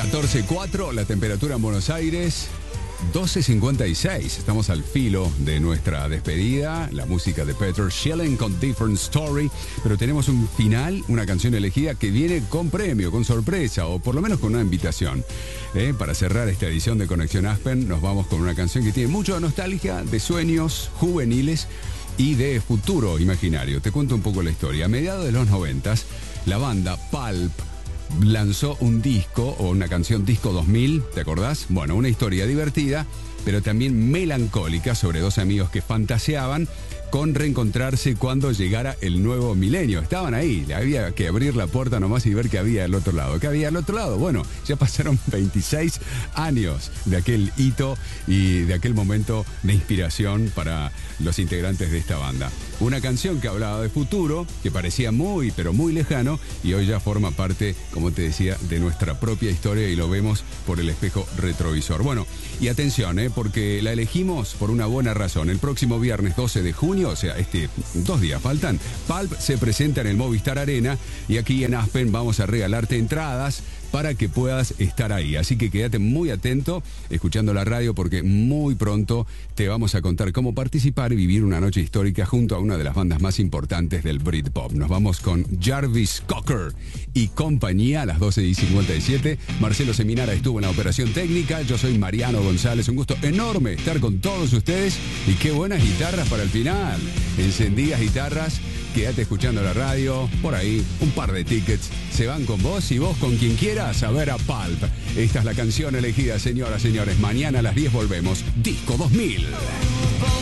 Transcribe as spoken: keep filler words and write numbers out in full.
catorce cuatro, la temperatura en Buenos Aires, doce cincuenta y seis. Estamos al filo de nuestra despedida. La música de Peter Schilling con Different Story. Pero tenemos un final, una canción elegida que viene con premio, con sorpresa, o por lo menos con una invitación. ¿Eh? Para cerrar esta edición de Conexión Aspen, nos vamos con una canción que tiene mucha nostalgia, de sueños juveniles y de futuro imaginario. Te cuento un poco la historia. A mediados de los noventas, la banda Pulp lanzó un disco, o una canción disco dos mil, ¿te acordás? Bueno, una historia divertida, pero también melancólica, sobre dos amigos que fantaseaban con reencontrarse cuando llegara el nuevo milenio. Estaban ahí, había que abrir la puerta nomás y ver qué había al otro lado. ¿Qué había al otro lado? Bueno, ya pasaron veintiséis años de aquel hito y de aquel momento de inspiración para los integrantes de esta banda. Una canción que hablaba de futuro, que parecía muy, pero muy lejano, y hoy ya forma parte, como te decía, de nuestra propia historia y lo vemos por el espejo retrovisor. Bueno, y atención, ¿eh? Porque la elegimos por una buena razón. El próximo viernes doce de junio, o sea, este, dos días faltan, Pulp se presenta en el Movistar Arena y aquí en Aspen vamos a regalarte entradas para que puedas estar ahí. Así que quédate muy atento escuchando la radio porque muy pronto te vamos a contar cómo participar y vivir una noche histórica junto a una de las bandas más importantes del Britpop. Nos vamos con Jarvis Cocker y compañía a las doce y cincuenta y siete. Marcelo Seminara estuvo en la operación técnica. Yo soy Mariano González. Un gusto enorme estar con todos ustedes y qué buenas guitarras para el final. Encendidas guitarras. Quédate escuchando la radio, por ahí un par de tickets se van con vos y vos con quien quieras a ver a Pulp. Esta es la canción elegida, señoras, señores. Mañana a las diez volvemos. Disco dos mil.